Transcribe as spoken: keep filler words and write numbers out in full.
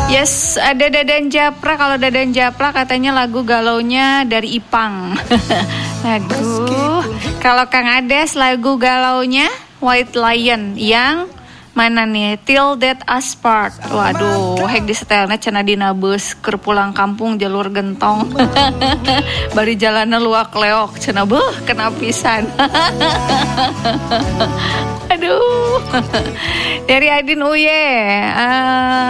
Yes, ada Dadan Japra. Kalau Dadan Japra katanya lagu galaunya dari Ipang. Aduh. Kalau Kang Ades lagu galaunya White Lion yang mana nih? Till Death Us Part. Waduh, hek di setelna cenah dina beus keur pulang kampung jalur gentong. Bari jalanna luak leok cenah beuh kena pisan. Aduh. Dari Adin Uye. Uh,